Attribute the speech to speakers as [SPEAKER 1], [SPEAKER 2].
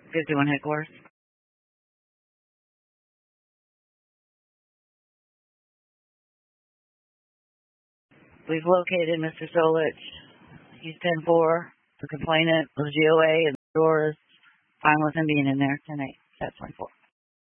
[SPEAKER 1] 51 headquarters. We've located Mr. Solich. He's 10-4. The complainant was GOA, and the door is fine with him being in there. 10-8. That's 24.